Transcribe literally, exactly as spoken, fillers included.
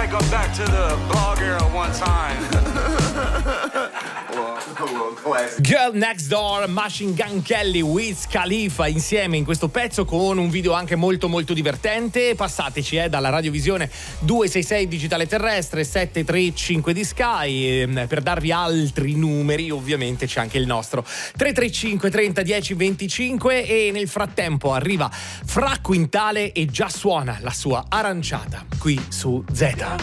take her back to the blog era one time. Girl Next Door, Machine Gun Kelly, Wiz Khalifa insieme in questo pezzo con un video anche molto molto divertente. Passateci eh, dalla radiovisione due sei sei digitale terrestre sette tre cinque di Sky eh, per darvi altri numeri. Ovviamente c'è anche il nostro tre tre cinque trenta dieci venticinque e nel frattempo arriva Fra Quintale e già suona la sua aranciata qui su Z.